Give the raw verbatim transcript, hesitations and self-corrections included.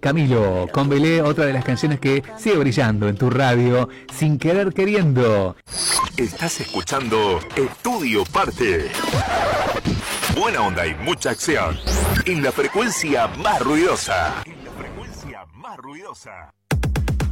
Camilo, con Belé, otra de las canciones que sigue brillando en tu radio, sin querer queriendo. Estás escuchando Estudio Parte. Buena onda y mucha acción. En la frecuencia más ruidosa. En la frecuencia más ruidosa.